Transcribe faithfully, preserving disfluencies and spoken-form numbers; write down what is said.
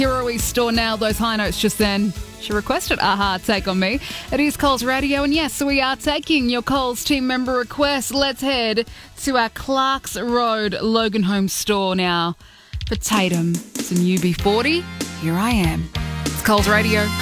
Hero East store now, those high notes just then. She requested Aha, Take On Me. It is Coles Radio, and yes, we are taking your Coles team member requests. Let's head to our Clarks Road Logan Home store now for Tatum. It's an U B forty. Here I am. It's Coles Radio.